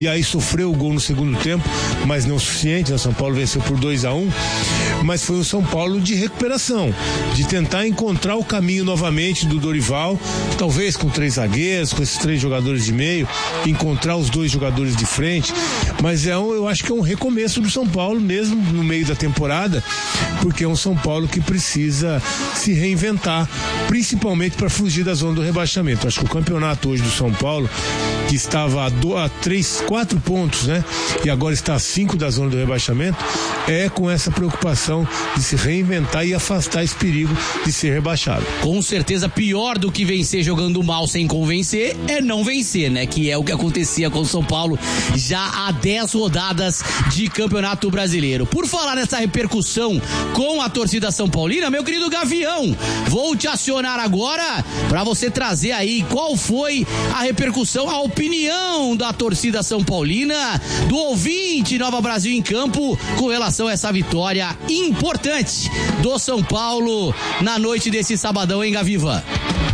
E aí sofreu o gol no segundo tempo, mas não o suficiente, né? São Paulo venceu por 2-1, mas foi um São Paulo de recuperação, de tentar encontrar o caminho novamente do Dorival, talvez com 3 zagueiros, com esses 3 jogadores de meio, encontrar os 2 jogadores de frente, mas eu acho que é um recomeço do São Paulo mesmo no meio da temporada, porque é um São Paulo que precisa se reinventar, principalmente para fugir da zona do rebaixamento. Acho que o campeonato hoje do São Paulo, que estava a 4 pontos, né? E agora está a 5 da zona do rebaixamento, é com essa preocupação de se reinventar e afastar esse perigo de ser rebaixado. Com certeza, pior do que vencer jogando mal sem convencer é não vencer, né? Que é o que acontecia com o São Paulo já há 10 rodadas de Campeonato Brasileiro. Por falar nessa repercussão com a torcida São Paulina, meu querido Gavião, vou te acionar agora para você trazer aí qual foi a repercussão, a opinião da torcida São Paulina, do ouvinte Nova Brasil em Campo, com relação a essa vitória importante do São Paulo na noite desse sabadão, hein, Gaviva?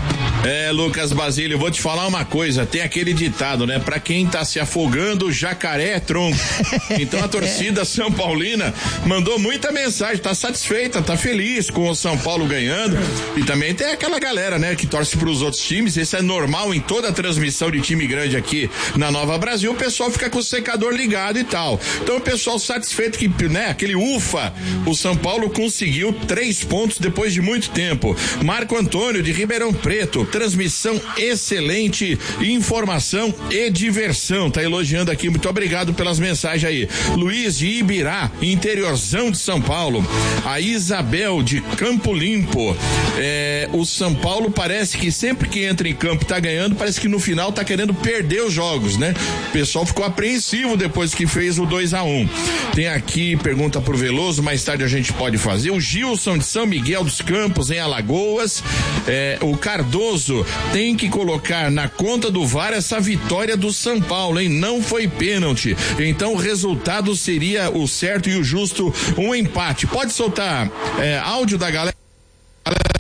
Lucas Basílio, vou te falar uma coisa, tem aquele ditado, né? Pra quem tá se afogando, jacaré é tronco. Então a torcida São Paulina mandou muita mensagem, tá satisfeita, tá feliz com o São Paulo ganhando, e também tem aquela galera, né, que torce pros outros times, isso é normal em toda a transmissão de time grande aqui na Nova Brasil, o pessoal fica com o secador ligado e tal. Então o pessoal satisfeito que, né, aquele ufa, o São Paulo conseguiu 3 pontos depois de muito tempo. Marco Antônio de Ribeirão Preto, transmissão excelente, informação e diversão, tá elogiando aqui, muito obrigado pelas mensagens aí. Luiz de Ibirá, interiorzão de São Paulo. A Isabel de Campo Limpo, o São Paulo parece que sempre que entra em campo tá ganhando, parece que no final tá querendo perder os jogos, né? O pessoal ficou apreensivo depois que fez o 2-1. Tem aqui, pergunta pro Veloso, mais tarde a gente pode fazer. O Gilson de São Miguel dos Campos, em Alagoas, o Cardoso tem que colocar na conta do VAR essa vitória do São Paulo, hein? Não foi pênalti, então o resultado seria o certo e o justo, um empate. Pode soltar áudio da galera